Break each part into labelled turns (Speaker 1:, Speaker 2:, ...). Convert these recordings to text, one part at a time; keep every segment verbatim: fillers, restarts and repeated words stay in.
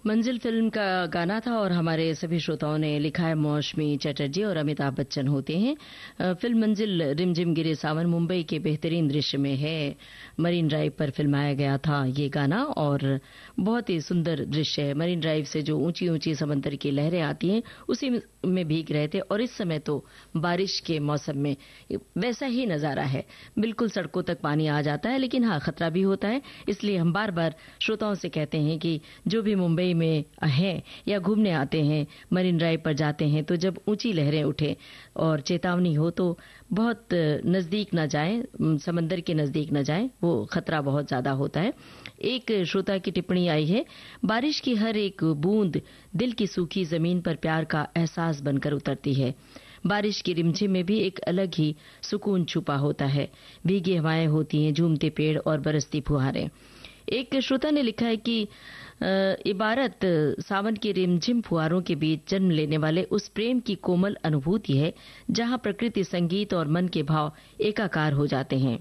Speaker 1: मंजिल फिल्म का गाना था और हमारे सभी श्रोताओं ने लिखा है मौसमी चटर्जी और अमिताभ बच्चन होते हैं। फिल्म मंजिल रिमझिम गिरे सावन मुंबई के बेहतरीन दृश्य में है। मरीन ड्राइव पर फिल्माया गया था ये गाना और बहुत ही सुंदर दृश्य है। मरीन ड्राइव से जो ऊंची ऊंची समंदर की लहरें आती हैं उसी में भीग रहे थे और इस समय तो बारिश के मौसम में वैसा ही नजारा है। बिल्कुल सड़कों तक पानी आ जाता है, लेकिन हाँ खतरा भी होता है। इसलिए हम बार बार श्रोताओं से कहते हैं कि जो भी मुंबई में हैं या घूमने आते हैं, मरीन ड्राइव पर जाते हैं, तो जब ऊंची लहरें उठे और चेतावनी हो तो बहुत नजदीक न जाएं, समंदर के नजदीक न जाएं, वो खतरा बहुत ज्यादा होता है। एक श्रोता की टिप्पणी आई है, बारिश की हर एक बूंद दिल की सूखी जमीन पर प्यार का एहसास बनकर उतरती है। बारिश की रिमझिम में भी एक अलग ही सुकून छुपा होता है। भीगी हवाएं होती हैं, झूमते पेड़ और बरसती फुहारें। एक श्रोता ने लिखा है कि इबारत सावन के रिमझिम फुहारों के बीच जन्म लेने वाले उस प्रेम की कोमल अनुभूति है जहां प्रकृति, संगीत और मन के भाव एकाकार हो जाते हैं।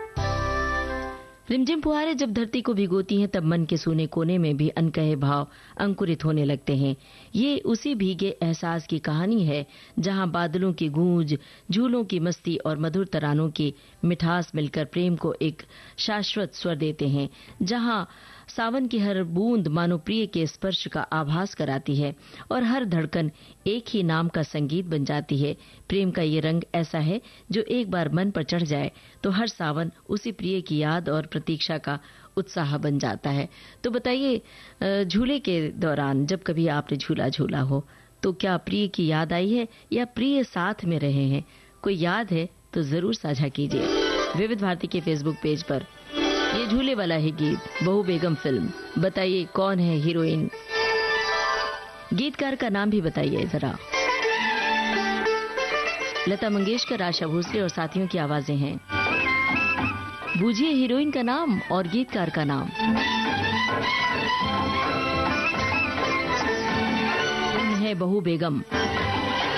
Speaker 1: रिमझिम फुहारें जब धरती को भिगोती हैं तब मन के सूने कोने में भी अनकहे भाव अंकुरित होने लगते हैं। ये उसी भीगे एहसास की कहानी है जहां बादलों की गूंज, झूलों की मस्ती और मधुर तरानों की मिठास मिलकर प्रेम को एक शाश्वत स्वर देते हैं। जहां सावन की हर बूंद मानो प्रिय के स्पर्श का आभास कराती है और हर धड़कन एक ही नाम का संगीत बन जाती है। प्रेम का ये रंग ऐसा है जो एक बार मन पर चढ़ जाए तो हर सावन उसी प्रिय की याद और प्रतीक्षा का उत्साह बन जाता है। तो बताइए, झूले के दौरान जब कभी आपने झूला झूला हो तो क्या प्रिय की याद आई है या प्रिय साथ में रहे हैं? कोई याद है तो जरूर साझा कीजिए विविध भारती के फेसबुक पेज पर। ये झूले वाला है गीत, बहू बेगम फिल्म। बताइए कौन है हीरोइन, गीतकार का नाम भी बताइए जरा। लता मंगेशकर, आशा भोसले और साथियों की आवाजें हैं। बूझिए हीरोइन का नाम और गीतकार का नाम। फिल्म है बहू बेगम।